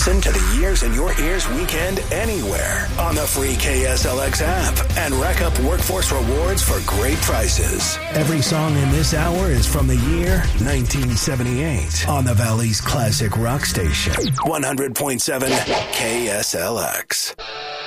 Listen to the Years in Your Ears weekend anywhere on the free KSLX app and rack up workforce rewards for great prices. Every song in this hour is from the year 1978 on the Valley's classic rock station, 100.7 KSLX.